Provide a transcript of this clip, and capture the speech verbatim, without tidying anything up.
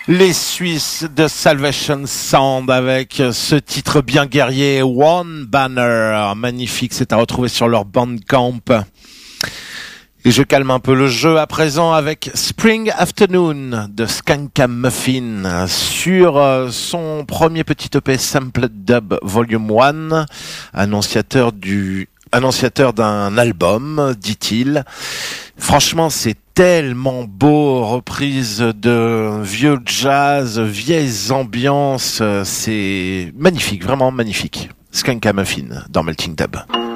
Les Suisses de Salvation Sound avec ce titre bien guerrier, One Banner. Magnifique, c'est à retrouver sur leur Bandcamp. Et je calme un peu le jeu à présent avec Spring Afternoon de Skankamuffin sur son premier petit E P Sampled Dub Volume un, annonciateur du annonciateur d'un album, dit-il. Franchement, c'est tellement beau, reprise de vieux jazz, vieilles ambiances, c'est magnifique, vraiment magnifique. Skankamuffin dans Melting Dub.